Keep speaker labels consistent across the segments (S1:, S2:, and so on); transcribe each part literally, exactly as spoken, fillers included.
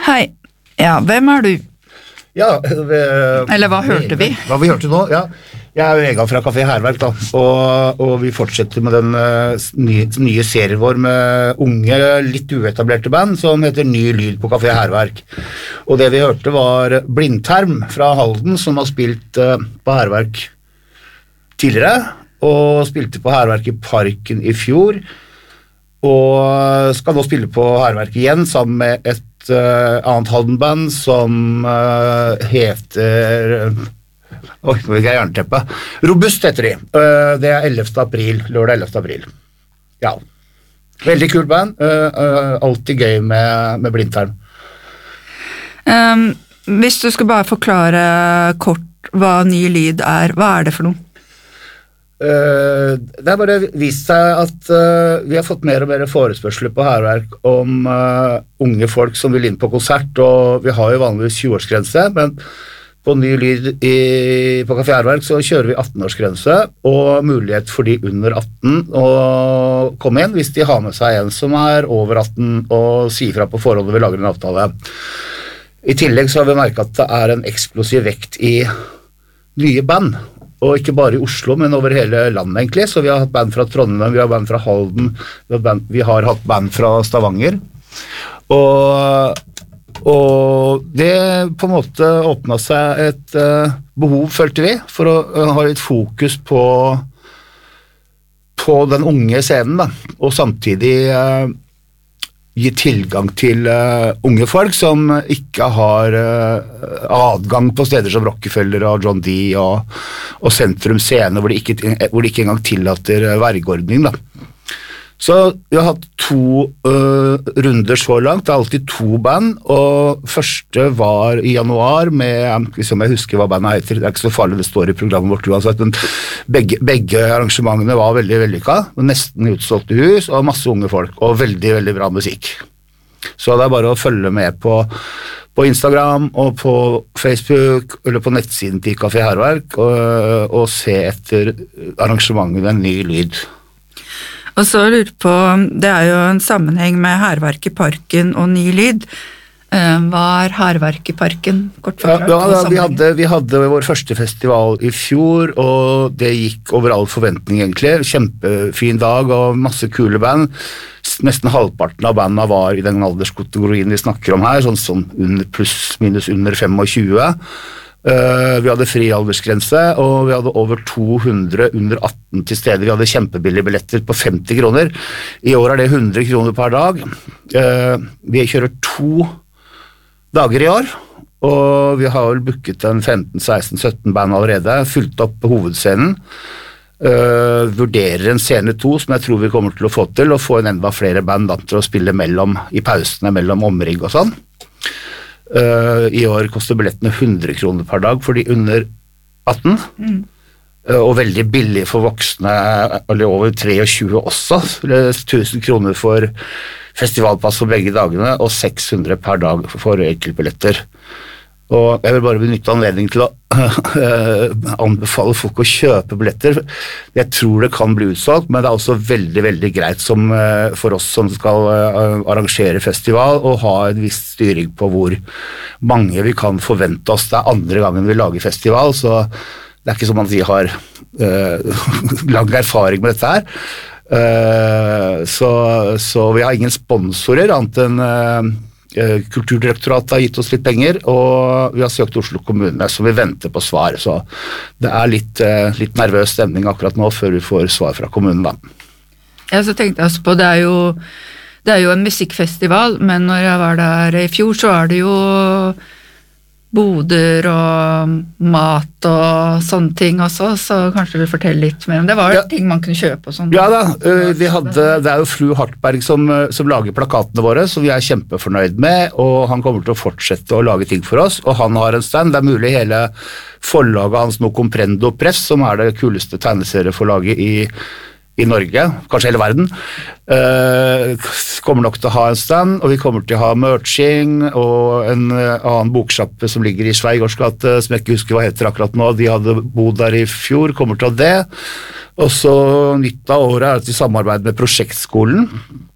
S1: Hei. Ja, hvem er du?
S2: Ja, vi,
S1: Eller hva hørte vi?
S2: Hva vi hørte nå, ja. Jeg er jo Vegard fra Kafé Hærverk da, og, og vi fortsetter med den uh, nye, nye serien vår med unge, litt uetablerte band som heter Ny Lyd på Kafé Hærverk. Og det vi hørte var Blindtarm fra Halden som har spilt uh, på Hærverk tidligere, og spilte på Hærverk i Parken i fjor, og skal nå spille på Hærverk igjen sammen med et uh, annet Halden-band som uh, heter... Oi, nå fikk jeg jernteppe. Robust heter de. Uh, det er ellevte april, lørdag ellevte april. Ja. Veldig kul band. Uh, uh, alltid gøy med, med Blindtarm.
S1: Um, hvis du skal bare forklare kort hva Ny Lyd er, hva er det for noe?
S2: Uh, det har bare vist seg at uh, vi har fått mer og mer forespørsler på Hærverk om uh, unge folk som vil inn på konsert, og vi har jo vanligvis tjue-årsgrense, men på Ny Lyd i, på Kafé Hærverk så kjører vi atten-årsgrense og mulighet for de under atten å komme igjen hvis de har med seg en som er over atten og sier fra på forhånd og vi lager en avtale. I tillegg så har vi merket at det er en eksplosiv vekt i nye band, og ikke bare i Oslo, men over hele landet egentlig. Så vi har hatt band fra Trondheim, vi har band fra Halden, vi har, band, vi har hatt band fra Stavanger. Og, og det på en måte åpnet seg et uh, behov, følte vi, for å uh, ha litt fokus på, på den unge scenen, da. Og samtidig uh, gi tilgang til uh, unge folk som ikke har uh, adgang på steder som Rockefeller og John D og, og Sentrum Scene, hvor de ikke, hvor de ikke engang tillater uh, vergeordning da. Så vi har hatt to uh, runder så langt, det er alltid to band, og første var i januar med, hvis jeg husker hva bandet heter, det er ikke så farlig, det står i programmet vårt uansett, men begge, begge arrangementene var veldig vellykket, nesten utsolgte hus, og masse unge folk, og veldig, veldig bra musikk. Så det er bare å følge med på, på Instagram, og på Facebook, eller på nettsiden til Kafé Hærverk, og, og se etter arrangementene Ny Lyd.
S1: Og så lurer på, det er jo en sammenheng med Hærverk i Parken og Ny Lyd. Hva er Hærverk i Parken? Kort forklart.
S2: Ja, ja vi, hadde, vi hadde vår første festival i fjor, og det gikk over all forventning egentlig. Kjempefin dag og masse kule band. Nesten halvparten av bandene var i den alderskategorien vi snakker om her, sånn, sånn under, pluss minus under tjuefem. Uh, vi hadde fri aldersgrense, og vi hadde over to hundre under atten til stede. Vi hadde kjempebillige billetter på femti kroner. I år er det hundre kroner per dag. Uh, vi kjører to dager i år, og vi har vel booket en femten, seksten, sytten band allerede, fulgt opp på hovedscenen. Uh, vurderer en scene to, som jeg tror vi kommer til å få til, og få en enda flere band da, til å spille mellom, i pausene mellom omrigg og sånn. Uh, I år koster billettene hundre kroner per dag for de under atten, mm. uh, og veldig billig for voksne, eller over tjuetre også, tusen kroner for festivalpass for begge dagene, og seks hundre per dag for enkeltbilletter. Og jeg vil bare benytte anledning til å uh, anbefale folk å kjøpe billetter. Jeg tror det kan bli utsolgt, men det er også veldig, veldig greit som, uh, for oss som skal uh, arrangere festival, og ha en viss styring på hvor mange vi kan forvente oss. Det er andre gangen vi lager festival, så det er ikke som man sier har uh, lang erfaring med dette her. Uh, så, så vi har ingen sponsorer, annet enn uh, Kulturdirektoratet har gitt oss litt penger, og vi har søkt Oslo kommune, så vi venter på svar. Så det er litt, litt nervøs stemning akkurat nå, før vi får svar fra kommunen da.
S1: Ja, så tenkte jeg også på, det er jo, det er jo en musikkfestival, men når jeg var der i fjor, så er det jo boder og mat og sånne ting også, så kanskje du vil fortelle litt mer om det. Var det ja. ting man kunne kjøpe og sånn?
S2: Ja da, vi hadde, det er jo Fru Hartberg som, som lager plakatene våre, som vi er kjempefornøyd med, og han kommer til å fortsette å lage ting for oss, og han har en stand. Det er mulig hele forlaget hans No Comprendo Press, som er det kuleste tegneserieforlaget i i Norge, kanskje hele verden, uh, kommer nok til å ha en stand, og vi kommer til å ha merching, og en uh, annen boksjappe som ligger i Sveigårds gate, som jeg ikke husker hva heter akkurat nå, de hadde bodd der i fjor, kommer til å ha det, og så nytt av året er at vi samarbeider med Prosjektskolen,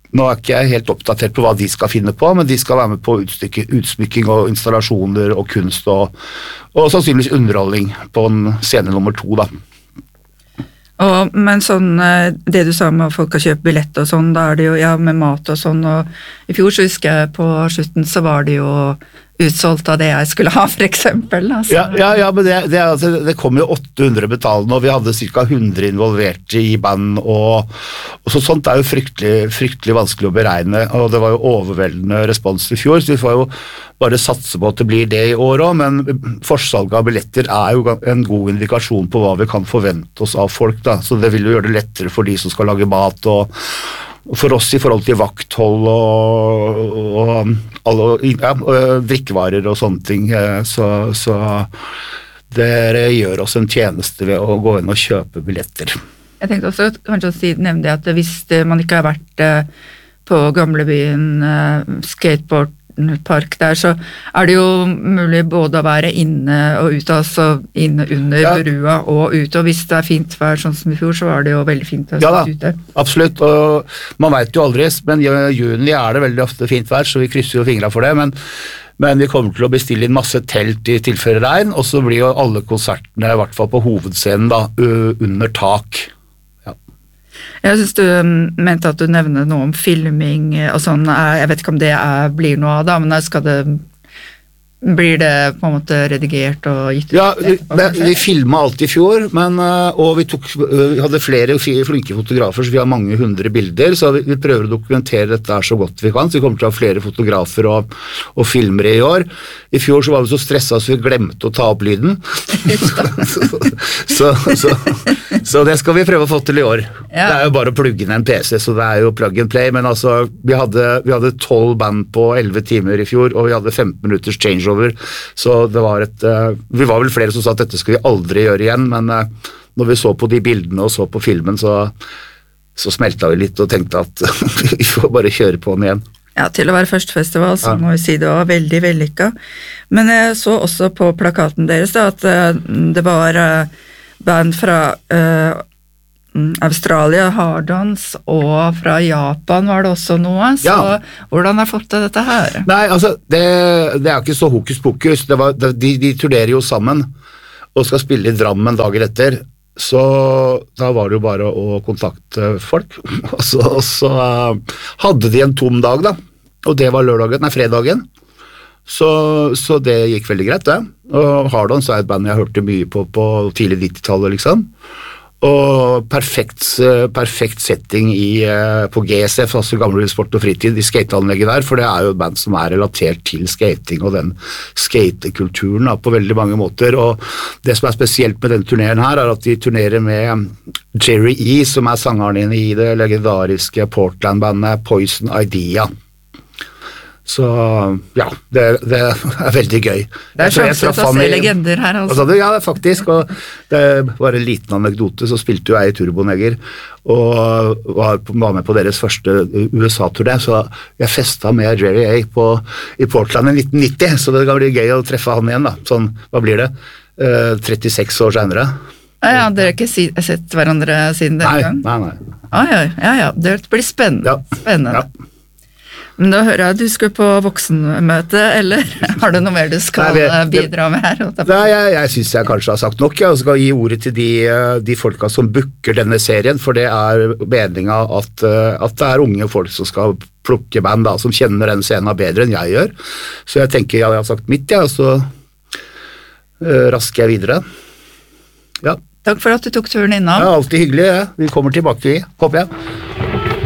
S2: nå er ikke jeg helt oppdatert på hva de skal finne på, men de skal være med på utsmykking og installasjoner og kunst og, og sannsynligvis underholdning på en scene nummer to da.
S1: Og, men sånn, det du sa med at folk har kjøpt billett og sånn, da er det jo, ja, med mat og sånn, og i fjor så husker jeg på slutten så var det jo utsolgt av det jeg skulle ha, for eksempel. Altså.
S2: Ja, ja, ja, men det, det, altså, det kom jo åtte hundre betalende, og vi hadde cirka hundre involverte i band, og, og så, sånt er jo fryktelig, fryktelig vanskelig å beregne, og det var jo overveldende respons i fjor, så vi får jo bare satse på at det blir det i år også, men forsalget av billetter er jo en god indikasjon på hva vi kan forvente oss av folk, da. Så det vil jo gjøre det lettere for de som skal lage mat, og for oss i forhold til vakthold og, og, alle, ja, og drikkevarer og sånne ting, så, så dere gjør oss en tjeneste ved å gå inn og kjøpe billetter.
S1: Jeg tenkte også kanskje å si, nevne det at hvis man ikke har vært på Gamlebyen skateboard park der, så er det jo mulig både å være inne og ute, altså inne under ja. brua og ut, og hvis det er fint vær sånn som i fjor, så var det jo veldig fint å
S2: ja,
S1: sitte ute.
S2: Absolutt, og man vet jo aldri, men i juni er det veldig ofte fint vær, så vi krysser jo fingrene for det, men, men vi kommer til å bestille inn masse telt i tilfelle regn, og så blir jo alle konsertene, i hvert fall på hovedscenen da, under tak.
S1: Jeg synes du mente at du nevnte noe om filming og sånn, jeg vet ikke om det er, blir noe av da, men skal det, blir det på en måte redigert og gitt ut?
S2: Ja, vi, vi filmet alt i fjor, men, og vi, tok, vi hadde flere flinke fotografer, så vi har mange hundre bilder, så vi, vi prøver å dokumentere dette så godt vi kan, så vi kommer til å ha flere fotografer og, og filmere i år. I fjor så var vi så stresset så vi glemte å ta opp lyden. så, så, så Så det skal vi prøve å få til i år. Ja. Det er jo bare å plugge inn en P C, så det er jo plug and play, men altså, vi hadde, vi hadde tolv band på elleve timer i fjor, og vi hadde femten minutters changeover, så det var et, uh, vi var vel flere som sa at dette skal vi aldri gjøre igjen, men uh, når vi så på de bildene og så på filmen, så, så smeltet vi litt og tenkte at vi får bare kjøre på den igjen.
S1: Ja, til å være første festival, så
S2: ja.
S1: må vi si det var veldig vellykket. Men jeg så også på plakaten deres da, at uh, det var... Uh, band fra uh, Australia, Hardons, og fra Japan var det også noe, så ja. Hvordan har fått til dette her?
S2: Nei, altså, det, det er ikke så hokus pokus, det var, de, de turnerer jo sammen, og skal spille i Drammen dagen etter, så da var det jo bare å kontakte folk, og så, og så uh, hadde de en tom dag da, og det var lørdagen, nei, fredagen, Så, så det gikk veldig greit, det. Og Hardons er et band jeg hørte mye på på tidlig nittitallet, liksom. Og perfekt, perfekt setting i, på G S F, altså Gamle Sport og Fritid, i skateanlegget der, for det er jo et band som er relatert til skating og den skatekulturen da, på veldig mange måter. Og det som er spesielt med denne turneren her, er at de turnerer med Jerry E, som er sangeren i det legendariske Portland-bandet Poison Idea. Så ja, det, det er veldig gøy.
S1: Det er sjanse til å se legender her, altså.
S2: Ja, det er faktisk, og det var en liten anekdote, så spilte jo jeg i Turboneger, og var, var med på deres første U S A-turné, så jeg festet med Jerry A på, i Portland i nitten nitti, så det kan bli gøy å treffe han igjen da, sånn, hva blir det, uh, trettiseks år senere.
S1: Ja, ja, dere har ikke si, sett hverandre siden den gang?
S2: Nei, nei, nei.
S1: Ah, ja, ja, ja, det blir spennende.
S2: Ja.
S1: Spennende.
S2: Ja.
S1: Men da hører jeg at du skal på voksenmøte, eller har du noe mer du skal Nei, det, bidra med her?
S2: Nei, jeg, jeg synes jeg kanskje har sagt nok, jeg skal gi ordet til de, de folka som booker denne serien, for det er meningen at, at det er unge folk som skal plukke band, da, som kjenner den scenen bedre enn jeg gjør. Så jeg tenker jeg har sagt mitt, ja, og så uh, rasker jeg videre. Ja.
S1: Takk for at du tok turen innom.
S2: Ja, alltid hyggelig, ja. Vi kommer tilbake, håper jeg.